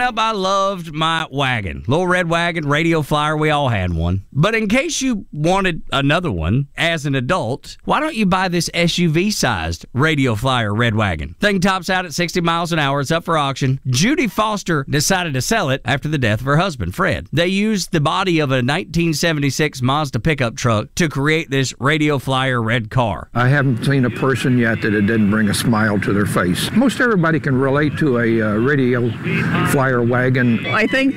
I loved my wagon. Little red wagon, Radio Flyer, we all had one. But in case you wanted another one as an adult, why don't you buy this SUV-sized Radio Flyer red wagon? Thing tops out at 60 miles an hour. It's up for auction. Judy Foster decided to sell it after the death of her husband, Fred. They used the body of a 1976 Mazda pickup truck to create this Radio Flyer red car. I haven't seen a person yet that it didn't bring a smile to their face. Most everybody can relate to a Radio Flyer wagon. I think